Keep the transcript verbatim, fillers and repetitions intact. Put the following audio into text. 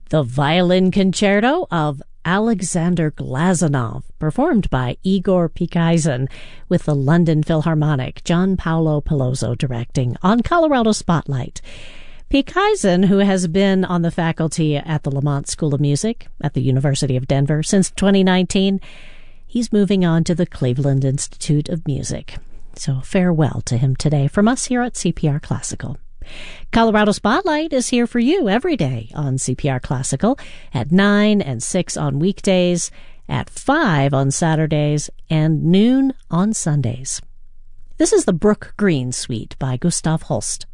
The Violin Concerto of Alexander Glazunov, performed by Igor Pikaizen with the London Philharmonic, John Paolo Peloso directing, on Colorado Spotlight. Pikaizen, who has been on the faculty at the Lamont School of Music at the University of Denver since twenty nineteen, he's moving on to the Cleveland Institute of Music. So farewell to him today from us here at C P R Classical. Colorado Spotlight is here for you every day on C P R Classical at nine and six on weekdays, at five on Saturdays, and noon on Sundays. This is the Brook Green Suite by Gustav Holst.